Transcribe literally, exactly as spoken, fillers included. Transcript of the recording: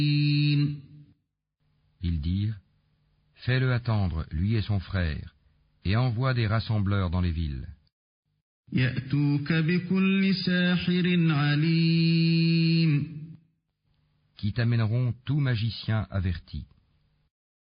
Ils dirent, fais-le attendre, lui et son frère, et envoie des rassembleurs dans les villes. يأتوك بكل ساحر عليم Qui t'amèneront tout magicien averti.